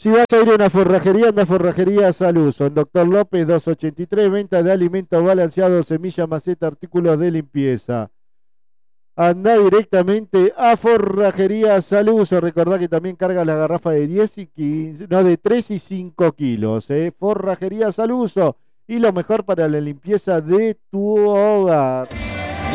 Si vas a ir a una forrajería, anda a Forrajería Saluso. En Doctor López 283, venta de alimentos balanceados, semilla, maceta, artículos de limpieza. Anda directamente a Forrajería Saluso. Recordá que también carga la garrafa de 10 y 15, no, de 3 y 5 kilos. Forrajería Saluso. Y lo mejor para la limpieza de tu hogar.